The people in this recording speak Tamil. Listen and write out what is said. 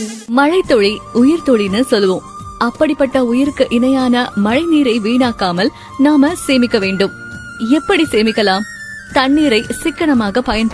மழைத்துளி உயிர் துளின்னு சொல்லுவோம். அப்படிப்பட்ட உயிருக்கு இணையான மழை நீரை வீணாக்காமல் நாம சேமிக்க வேண்டும். எப்படி சேமிக்கலாம்? தண்ணீரை சிக்கனமாக பயன்படுத்த